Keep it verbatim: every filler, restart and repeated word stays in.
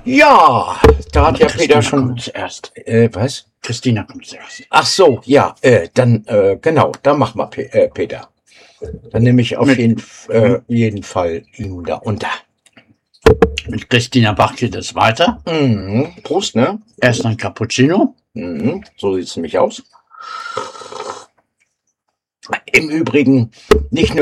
Ja, da hat ja Christina Peter schon... kommt zuerst. Äh, was? Christina kommt zuerst. Ach so, ja, äh, dann, äh, genau, dann mach mal, Pe äh, Peter. Dann nehme ich auf Mit- jeden, äh, jeden Fall ihn da unter. Mit Christina Bach geht es weiter. Mhm. Prost, ne? Erst ein Cappuccino. Mhm. So sieht's nämlich aus. Im Übrigen nicht nur